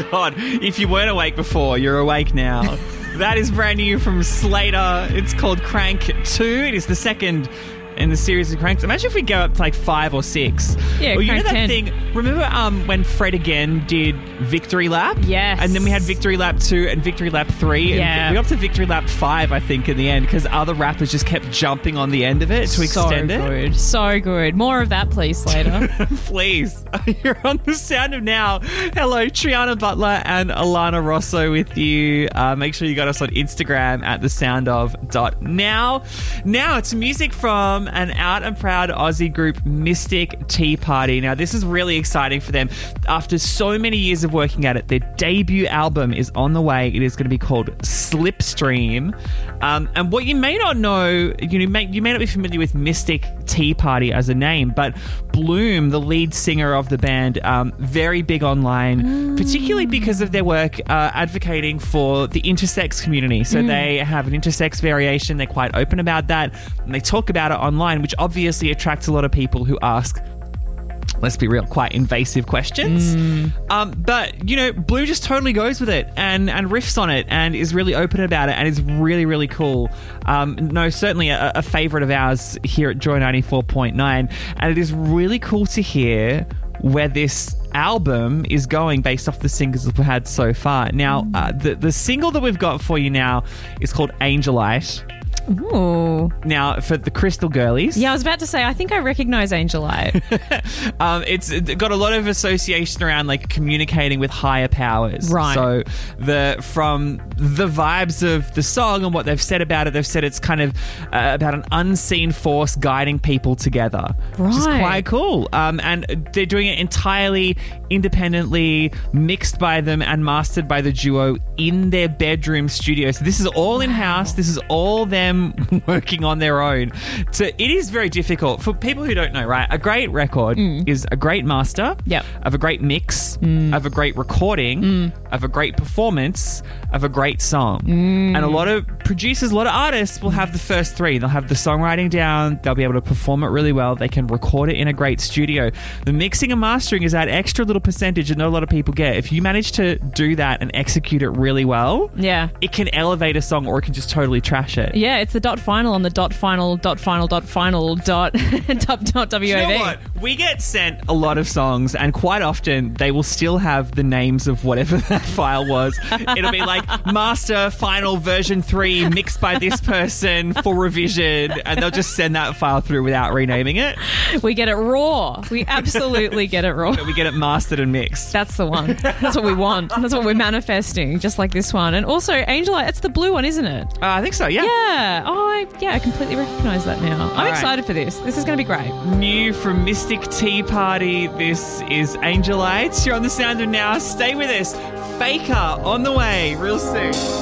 God. If you weren't awake before, you're awake now. That is brand new from Slater. It's called Crank 2. It is the second in the series of Cranks. Imagine if we go up to like 5 or 6. Yeah, or you know Crank that 10. thing? Remember when Fred again did Victory Lap? Yes. And then we had Victory Lap 2 and Victory Lap 3. Yeah. And we got up to Victory Lap 5, I think, in the end, because other rappers just kept jumping on the end of it to extend it. So good. More of that, please, Slater. Please. You're on The Sound of Now. Hello, Triana Butler and Alana Rosso with you. Make sure you got us on Instagram at thesoundof.now. Now, it's music from an out and proud Aussie group, Mystic Tea Party. Now, this is really exciting for them. After so many years of working at it, their debut album is on the way. It is going to be called Slipstream. And what you may not know, you may not be familiar with Mystic Tea Party as a name, but Bloom, the lead singer of the band, very big online, particularly because of their work advocating for the intersex community. So they have an intersex variation. They're quite open about that. And they talk about it online, which obviously attracts a lot of people who ask, let's be real, quite invasive questions. But, you know, Blue just totally goes with it and riffs on it and is really open about it and is really, really cool. No, certainly a favourite of ours here at Joy 94.9. And it is really cool to hear where this album is going based off the singles that we've had so far. Now, the single that we've got for you now is called Angelite. Ooh. Now, for the Crystal Girlies. Yeah, I was about to say, I think I recognise Angelite. It's got a lot of association around like communicating with higher powers. Right. So from the vibes of the song and what they've said about it, they've said it's kind of about an unseen force guiding people together. Which is Right. quite cool. And they're doing it entirely independently, mixed by them and mastered by the duo in their bedroom studio. So this is all in-house. This is all them working on their own. So it is very difficult. For people who don't know, right, a great record is a great master of a great mix, of a great recording, of a great performance, of a great song. And a lot of producers, a lot of artists will have the first three. They'll have the songwriting down. They'll be able to perform it really well. They can record it in a great studio. The mixing and mastering is that extra little percentage that not a lot of people get. If you manage to do that and execute it really well, it can elevate a song or it can just totally trash it. Yeah, it's the dot final on the dot final dot final dot final dot WAV. You know what? We get sent a lot of songs, and quite often they will still have the names of whatever that file was. It'll be like master final version 3 mixed by this person for revision, and they'll just send that file through without renaming it. We get it raw. We absolutely get it raw. We get it mastered and mixed. That's the one. That's what we want. That's what we're manifesting, just like this one. And also, Angelite, it's the blue one, isn't it? I think so, yeah. Yeah. Oh, I completely recognise that now. I'm excited for this. This is going to be great. New from Mystic Tea Party. This is Angelites. You're on The Sound of Now. Stay with us. Faker on the way real soon.